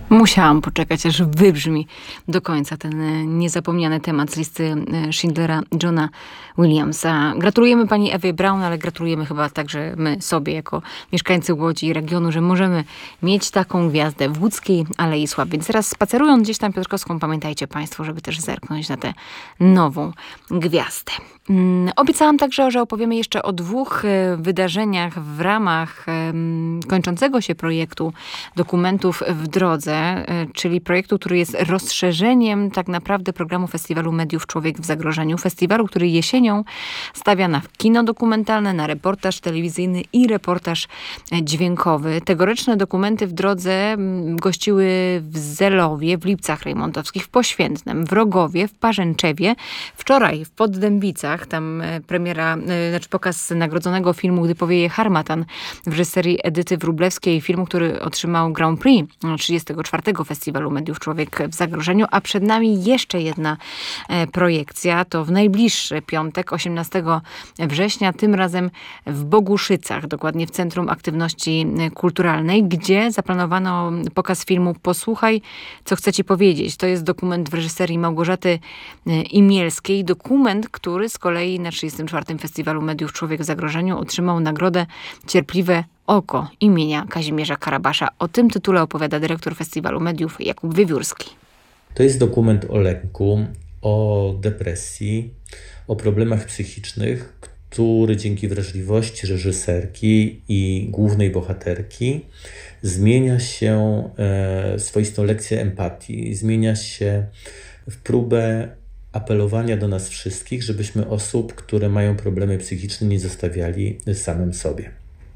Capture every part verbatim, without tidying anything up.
Musiałam poczekać, aż wybrzmi do końca ten niezapomniany temat z listy Schindlera Johna Williamsa. Gratulujemy pani Ewie Braun, ale gratulujemy chyba także my sobie, jako mieszkańcy Łodzi i regionu, że możemy mieć taką gwiazdę w łódzkiej Alei Sław. Więc teraz spacerując gdzieś tam Piotrkowską, pamiętajcie państwo, żeby też zerknąć na tę nową gwiazdę. Obiecałam także, że opowiemy jeszcze o dwóch wydarzeniach w ramach kończącego się projektu Dokumentów w drodze, czyli projektu, który jest rozszerzeniem tak naprawdę programu Festiwalu Mediów Człowiek w Zagrożeniu. Festiwalu, który jesienią stawia na kino dokumentalne, na reportaż telewizyjny i reportaż dźwiękowy. Tegoroczne Dokumenty w drodze gościły w Zelowie, w Lipcach Rejmontowskich, w Poświętnem, w Rogowie, w Parzęczewie. Wczoraj w Poddębicach, tam premiera, znaczy pokaz nagrodzonego filmu Gdy powieje harmatan w reżyserii Edyty Wróblewskiej, filmu, który otrzymał Grand Prix trzydziestego czwartego Festiwalu Mediów Człowiek w Zagrożeniu, a przed nami jeszcze jedna projekcja, to w najbliższy piątek, osiemnastego września, tym razem w Boguszycach, dokładnie w Centrum Aktywności Kulturalnej, gdzie zaplanowano pokaz filmu Posłuchaj, co chcę ci powiedzieć. To jest dokument w reżyserii Małgorzaty Imielskiej, dokument, który z kolei na trzydziestym czwartym Festiwalu Mediów Człowiek w Zagrożeniu otrzymał nagrodę Cierpliwe Oko imienia Kazimierza Karabasza. O tym tytule opowiada dyrektor Festiwalu Mediów Jakub Wiewiórski. To jest dokument o lęku, o depresji, o problemach psychicznych, który dzięki wrażliwości reżyserki i głównej bohaterki zmienia się w swoistą lekcję empatii, zmienia się w próbę apelowania do nas wszystkich, żebyśmy osób, które mają problemy psychiczne, nie zostawiali samym sobie.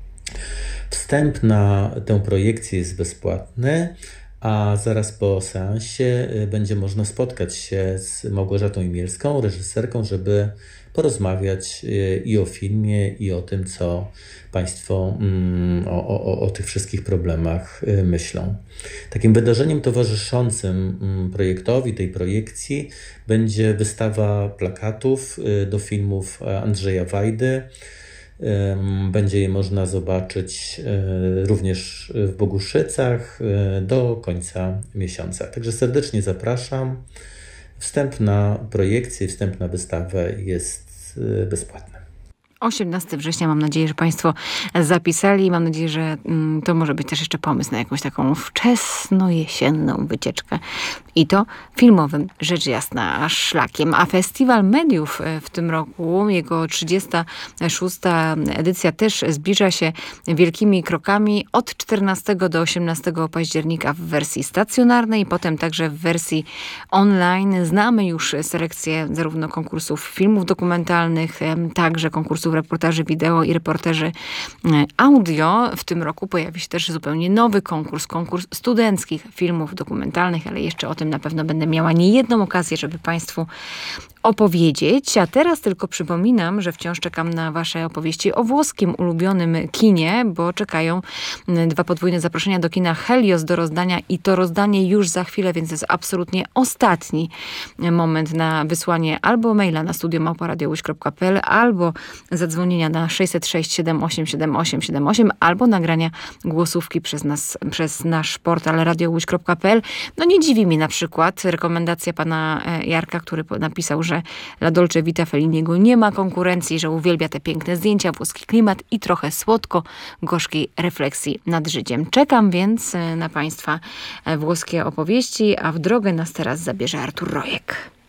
Wstęp na tę projekcję jest bezpłatny, a zaraz po seansie będzie można spotkać się z Małgorzatą Imielską, reżyserką, żeby porozmawiać i o filmie, i o tym, co Państwo o, o, o tych wszystkich problemach myślą. Takim wydarzeniem towarzyszącym projektowi, tej projekcji, będzie wystawa plakatów do filmów Andrzeja Wajdy. Będzie je można zobaczyć również w Boguszycach do końca miesiąca. Także serdecznie zapraszam. Wstęp na projekcję, wstęp na wystawę jest bezpłatny. osiemnastego września, mam nadzieję, że Państwo zapisali. Mam nadzieję, że to może być też jeszcze pomysł na jakąś taką wczesno-jesienną wycieczkę. I to filmowym, rzecz jasna, szlakiem. A Festiwal Mediów w tym roku, jego trzydziesta szósta edycja, też zbliża się wielkimi krokami od czternastego do osiemnastego października w wersji stacjonarnej, potem także w wersji online. Znamy już selekcję zarówno konkursów filmów dokumentalnych, także konkursów reportaży wideo i reportaży audio. W tym roku pojawi się też zupełnie nowy konkurs, konkurs studenckich filmów dokumentalnych, ale jeszcze o tym na pewno będę miała niejedną okazję, żeby Państwu opowiedzieć. A teraz tylko przypominam, że wciąż czekam na Wasze opowieści o włoskim ulubionym kinie, bo czekają dwa podwójne zaproszenia do kina Helios do rozdania i to rozdanie już za chwilę, więc to jest absolutnie ostatni moment na wysłanie albo maila na studio małpa radio łyś kropka pe el, albo zadzwonienia na sześćset sześć siedem osiem siedem osiem siedem osiem, albo nagrania głosówki przez nas, przez nasz portal radio łyś kropka pe el. No nie dziwi mi na przykład rekomendacja pana Jarka, który napisał, że La Dolce Vita Felliniego nie ma konkurencji, że uwielbia te piękne zdjęcia, włoski klimat i trochę słodko-gorzkiej refleksji nad życiem. Czekam więc na Państwa włoskie opowieści, a w drogę nas teraz zabierze Artur Rojek.